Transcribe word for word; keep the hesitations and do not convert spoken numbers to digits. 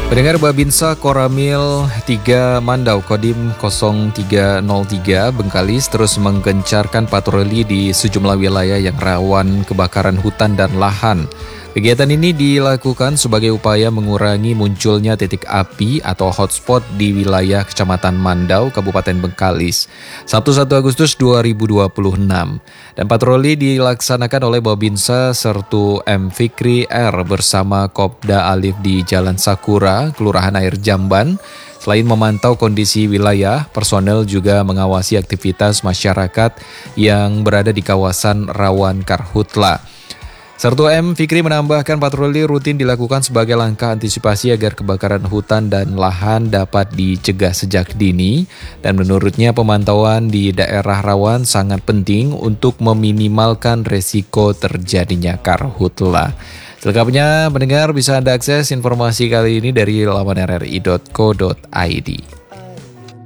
Pendengar Babinsa Koramil tiga Mandau Kodim nol tiga nol tiga Bengkalis terus menggencarkan patroli di sejumlah wilayah yang rawan kebakaran hutan dan lahan. Kegiatan ini dilakukan sebagai upaya mengurangi munculnya titik api atau hotspot di wilayah Kecamatan Mandau, Kabupaten Bengkalis, Sabtu satu Agustus dua ribu dua puluh enam. Dan patroli dilaksanakan oleh Babinsa Sertu M. Fikri R. bersama Kopda Alif di Jalan Sakura, Kelurahan Air Jamban. Selain memantau kondisi wilayah, personel juga mengawasi aktivitas masyarakat yang berada di kawasan rawan karhutla. Sertu M. Fikri menambahkan patroli rutin dilakukan sebagai langkah antisipasi agar kebakaran hutan dan lahan dapat dicegah sejak dini. Dan menurutnya pemantauan di daerah rawan sangat penting untuk meminimalkan resiko terjadinya karhutla. Selengkapnya pendengar bisa Anda akses informasi kali ini dari laman r r i dot co dot i d.